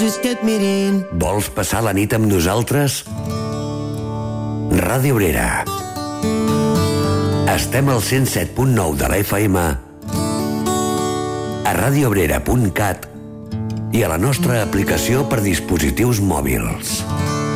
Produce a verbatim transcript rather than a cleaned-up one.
Vols passar la nit amb nosaltres? Ràdio Obrera. Estem al cent set punt nou de la F M, a radiobrera punt cat i a la nostra aplicació per dispositius mòbils.